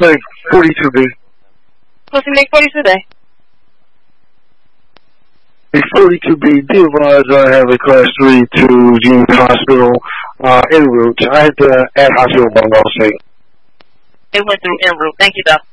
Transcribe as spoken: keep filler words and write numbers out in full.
Mustang forty-two B. Pussy Nick forty-two day. A forty-two B, be advised I have a class three to Genius Hospital, uh, en route. I had to add hospital bundle, I'll say. It went through en route. Thank you, though.